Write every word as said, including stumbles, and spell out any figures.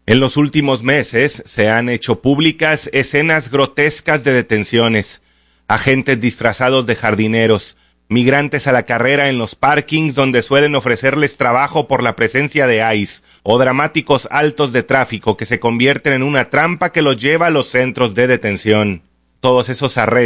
En los últimos meses se han hecho públicas escenas grotescas de detenciones, agentes disfrazados de jardineros, migrantes a la carrera en los parkings donde suelen ofrecerles trabajo por la presencia de ICE, o dramáticos altos de tráfico que se convierten en una trampa que los lleva a los centros de detención. Todos esos arrestos